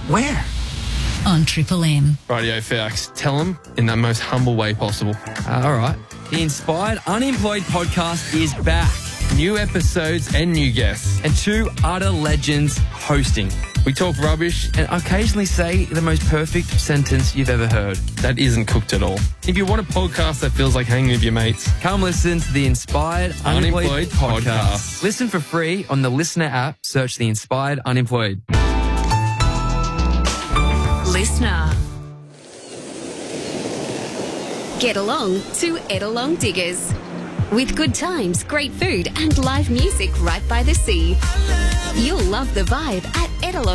Where? On Triple M. Radio Fax, tell them in the most humble way possible. All right. The Inspired Unemployed podcast is back. New episodes and new guests. And 2 utter legends hosting. We talk rubbish And occasionally say the most perfect sentence you've ever heard. that isn't cooked at all. If you want a podcast that feels like hanging with your mates, Come listen to the Inspired Unemployed podcast. Listen for free on the Listener app. Search the Inspired Unemployed. Listener. Get along to Etalong Diggers. With good times, great food and live music right by the sea. You'll love the vibe at Etalong